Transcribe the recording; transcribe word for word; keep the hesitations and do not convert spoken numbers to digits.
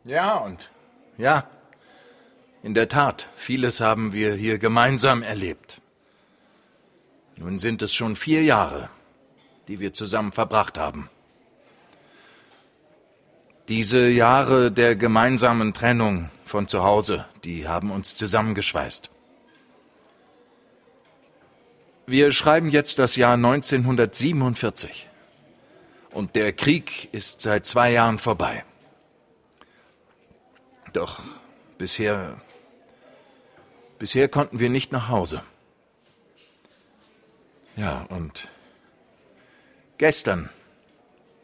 Ja, und ja, in der Tat, vieles haben wir hier gemeinsam erlebt. Nun sind es schon vier Jahre, die wir zusammen verbracht haben. Diese Jahre der gemeinsamen Trennung von zu Hause, die haben uns zusammengeschweißt. Wir schreiben jetzt das Jahr neunzehnhundertsiebenundvierzig. Und der Krieg ist seit zwei Jahren vorbei. Doch bisher, bisher konnten wir nicht nach Hause. Ja, und gestern